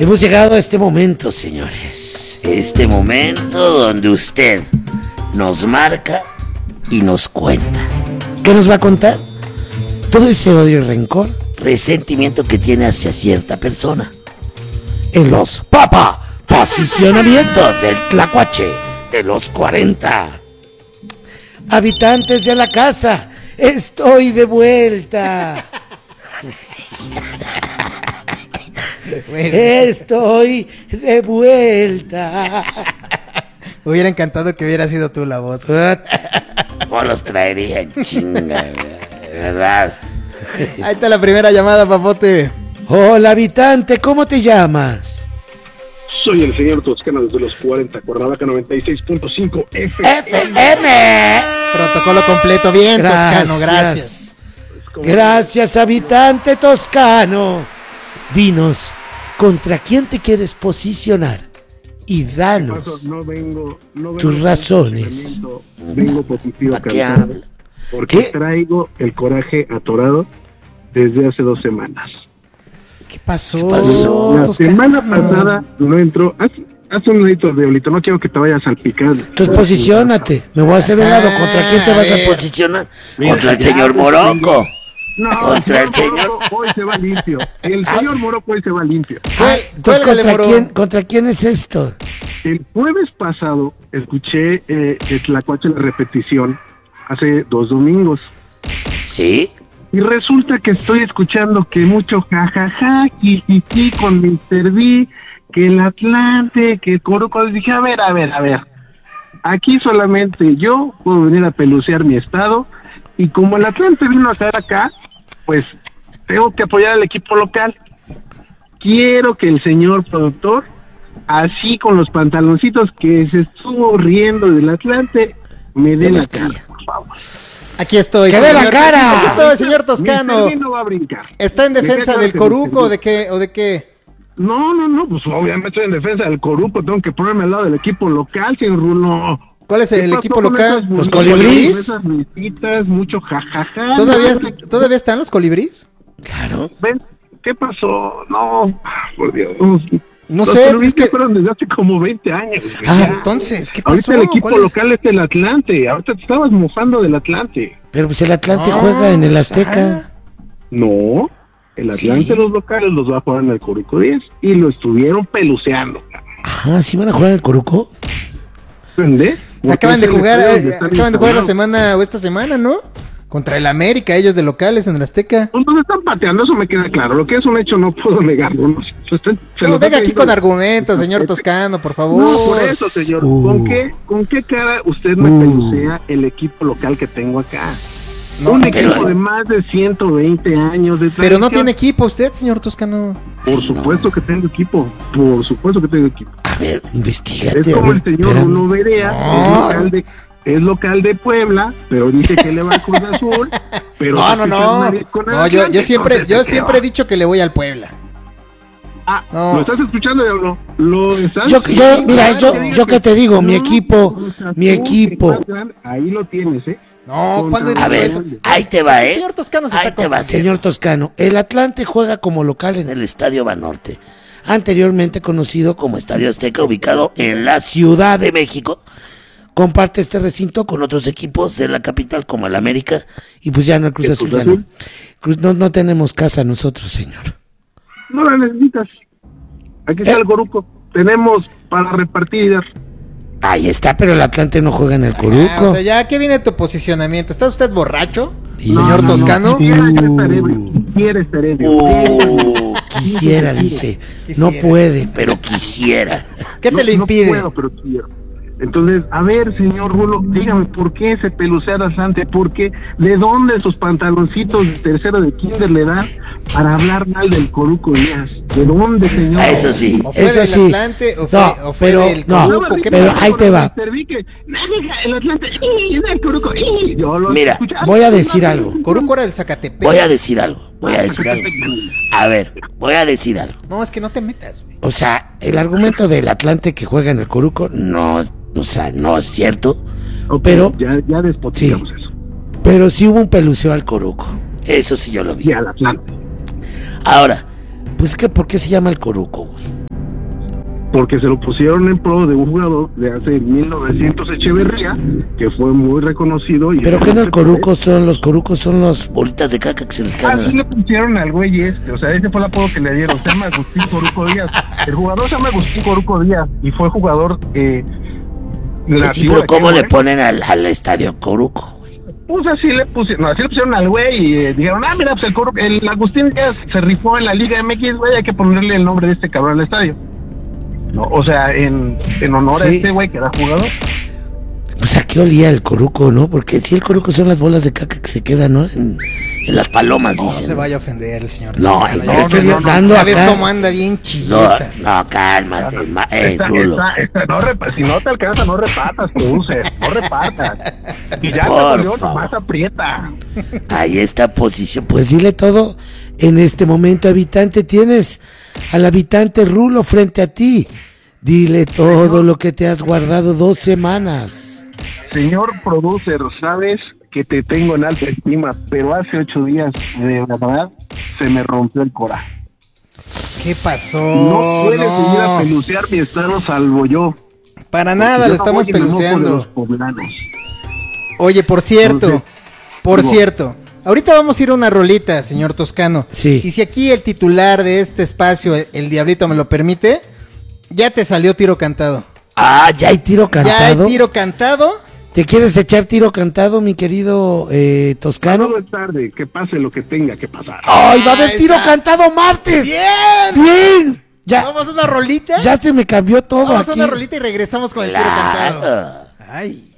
Hemos llegado a este momento, señores. Este momento donde usted nos marca y nos cuenta. ¿Qué nos va a contar? Todo ese odio y rencor, resentimiento que tiene hacia cierta persona. En los posicionamientos del Tlacuache de los 40. Habitantes de la casa, estoy de vuelta. Estoy de vuelta. Me hubiera encantado que hubiera sido tú la voz. ¿Cómo los traería en chinga, de verdad? Ahí está la primera llamada, papote. Hola, habitante, ¿cómo te llamas? Soy el señor Toscano desde los 40, Cuernavaca 96.5 FM. Protocolo completo, bien, Toscano, gracias. Gracias, habitante toscano. Dinos, ¿contra quién te quieres posicionar? Y danos tus razones. Vengo positivo, ¿Para qué habla? Porque traigo el coraje atorado desde hace 2 semanas. ¿Qué pasó? La Toscano? semana pasada no entró. Haz un ladito de Diablito, no quiero que te vayas a salpicar. Entonces posiciónate, me voy a hacer un lado. ¿Contra quién te vas a posicionar? Contra el señor Morocco. No, Contra el señor. Morocco hoy se va limpio. El señor Morocco hoy se va limpio. Entonces, ¿contra quién es esto? El jueves pasado escuché el Tlacuache la repetición hace 2 domingos. ¿Sí? Y resulta que estoy escuchando que mucho jajaja, jijiji con Mr. B, que el Atlante, que el Coruco. Dije, a ver. Aquí solamente yo puedo venir a pelucear mi estado. Y como el Atlante vino a caer acá, pues tengo que apoyar al equipo local. Quiero que el señor productor, así con los pantaloncitos que se estuvo riendo del Atlante, me dé la cara, por favor. Aquí estoy. ¡Que dé la cara! Aquí estoy, señor Toscano. No va a brincar. ¿Está en defensa del Coruco o de qué? No, pues obviamente estoy en defensa del Coruco, tengo que ponerme al lado del equipo local, señor Rulo. ¿Cuál es el equipo local? Los Colibríes. Esas visitas, mucho jajaja. ¿Todavía están los Colibríes? Claro. ¿Ven? ¿Qué pasó? No, por Dios. No Los sé. Colibríes que fueron desde hace como 20 años. Entonces, ¿qué pasó? Ahorita el equipo local es el Atlante. Ahorita te estabas mofando del Atlante. Pero pues el Atlante juega en el Azteca. No, el Atlante, los locales los va a jugar en el Coruco 10 y lo estuvieron peluceando. ¿Sí van a jugar en el Coruco? ¿Entendés? Acaban de jugar la semana o esta semana, ¿no? Contra el América, ellos de locales en el Azteca. Entonces están pateando, eso me queda claro. Lo que es un hecho no puedo negarlo. No, venga aquí con argumentos, señor Toscano, por favor. No, por eso, señor. ¿Con qué cara usted me pelucea el equipo local que tengo acá? Un equipo de más de 120 años de tradición. Pero no tiene equipo usted, señor Toscano. Por supuesto que tengo equipo. A ver, investigate. Es como el señor Uno Berea, es local de Puebla, pero dice que le va al Cruz Azul. Pero no, yo siempre he dicho que le voy al Puebla. ¿Lo estás escuchando, Diablo? Yo que te digo, mi equipo. Ahí lo tienes, No, ¿cuándo? A ver, ahí te va, Señor Toscano ahí te va, señor Toscano. El Atlante juega como local en el Estadio Banorte, anteriormente conocido como Estadio Azteca, ubicado en la Ciudad de México. Comparte este recinto con otros equipos de la capital como el América y pues ya no el Cruz Azul. No tenemos casa nosotros, señor. No la necesitas. Aquí está el Coruco. Tenemos para repartir y dar. Ahí está, pero el Atlante no juega en el Coruco. O sea, ya, ¿qué viene tu posicionamiento? ¿Está usted borracho, señor Toscano? Quisiera estar ebrio. Quisiera, dice. No puede, pero quisiera. ¿Qué te le impide? No puedo, pero quiero. Entonces, a ver, señor Rulo, dígame, ¿por qué se pelucea Atlante? ¿Por qué? ¿De dónde esos pantaloncitos de tercero de kinder le dan para hablar mal del Coruco Díaz? ¿De dónde, señor? Eso sí, ¿O fue eso del sí. Atlante o fue del Coruco? Pero ahí te va. El Atlante, el Coruco, mira, voy a decir algo. Coruco era del Zacatepec. Voy a decir algo. A ver, voy a decir algo. No, es que no te metas, güey. O sea, el argumento del Atlante que juega en el Coruco no es cierto. Pero ya despoticamos eso. Pero sí hubo un peluceo al Coruco. Eso sí yo lo vi. Y al Atlante. Ahora, pues que ¿por qué se llama el Coruco, güey? porque se lo pusieron en pro de un jugador de hace 1900 Echeverría, que fue muy reconocido. Pero que no, los corucos son los bolitas de caca que se les caen. Así le pusieron al güey o sea, ese fue el apodo que le dieron, se llama Agustín Coruco Díaz. El jugador se llama Agustín Coruco Díaz y fue jugador sí, pero ¿cómo le ponen al estadio Coruco? Pues así le pusieron al güey y dijeron, mira, pues el Agustín Díaz se rifó en la Liga MX, güey, hay que ponerle el nombre de este cabrón al estadio. No, o sea, en honor a este güey que era jugador. Pues a qué olía el coruco, ¿no? Porque si el coruco son las bolas de caca que se quedan, ¿no? En las palomas, dicen. No se vaya a ofender el señor. No, estoy dando acá. ¿Ves cómo anda bien chillita? No, cálmate, Rulo. Si no te alcanza, no repatas, no repatas. Y ya te volvió, nomás aprieta. Ahí está posición. Pues dile todo en este momento, habitante. Tienes al habitante Rulo frente a ti. Dile todo lo que te has guardado 2 semanas. Señor producer, sabes que te tengo en alta estima, pero hace 8 días, de verdad, se me rompió el coraje. ¿Qué pasó? No puedes venir a pelucear mi estado salvo yo. Para nada, lo estamos peluceando. Oye, por cierto, ahorita vamos a ir a una rolita, señor Toscano. Sí. Y si aquí el titular de este espacio, el Diablito, me lo permite, ya te salió tiro cantado. ¿Ya hay tiro cantado? ¿Ya hay tiro cantado? ¿Te quieres echar tiro cantado, mi querido Toscano? No es tarde, que pase lo que tenga que pasar. ¡Ay, va a haber tiro cantado martes! ¡Bien! Ya, ¿vamos a una rolita? Ya se me cambió todo. Vamos aquí. a una rolita y regresamos con el tiro cantado. Ay.